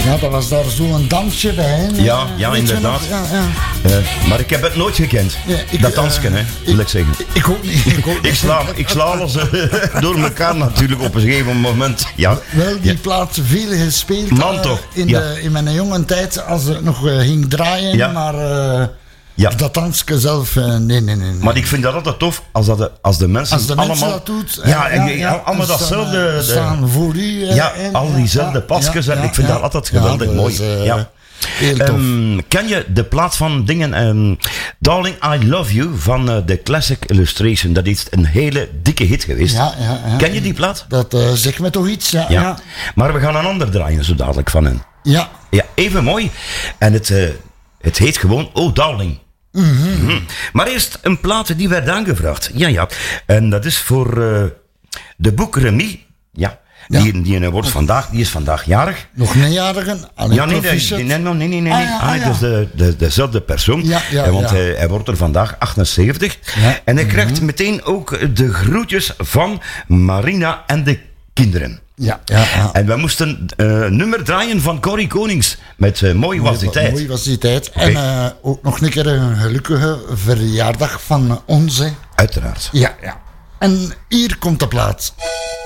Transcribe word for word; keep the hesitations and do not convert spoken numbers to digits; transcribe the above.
Ja, dat was daar zo'n dansje bij. Hè? Ja, ja, inderdaad. Ja, ja. Uh, maar ik heb het nooit gekend. Ja, ik, dat dansje, uh, hè, wil ik, ik zeggen. Ik ook niet. Ik, ook ik, sla, ik sla alles uh, door elkaar natuurlijk op een gegeven moment. Ja. Wel, die ja. plaat veel gespeeld. Man uh, toch. In, ja. de, in mijn jonge tijd, als het nog uh, ging draaien, ja. maar... Uh, Ja. Dat dansje zelf, uh, nee, nee, nee, nee. Maar ik vind dat altijd tof als, dat de, als de mensen als de allemaal... mensen dat doet. Ja, ja, ja, ja, allemaal staan, datzelfde... Uh, staan voor u. Uh, ja, en, al diezelfde ja, pasjes. Ja, en ja, ik vind ja, dat altijd geweldig ja, mooi. Is, uh, ja. Heel tof. Um, ken je de plaat van dingen... Um, Darling, I Love You van uh, The Classic Illustration. Dat is een hele dikke hit geweest. Ja, ja, ja. Ken je die plaat? Dat uh, zegt me toch iets, ja, ja. ja. Maar we gaan een ander draaien zo dadelijk van hen. Ja. Ja, even mooi. En het, uh, het heet gewoon Oh Darling. Mm-hmm. Mm-hmm. Maar eerst een plaat die werd aangevraagd. Ja, ja. En dat is voor uh, de boek Remy. Ja. Ja. Die, die wordt vandaag, die is vandaag jarig. Nog een jarige? Ja, nee, nee, nee, nee, nee, nee, nee. Ah, ja, ah, ah, ja. dat is de, de, dezelfde persoon. Ja, ja, eh, want ja. hij, hij wordt er vandaag achtenzeventig. Ja. En hij krijgt Mm-hmm. meteen ook de groetjes van Marina en de kinderen. Ja, ja, ja. En we moesten uh, nummer draaien van Corrie Konings met uh, Mooi was die tijd. Mooi was die tijd. Okay. En uh, ook nog een keer een gelukkige verjaardag van onze. Uiteraard. Ja, ja. En hier komt de plaats.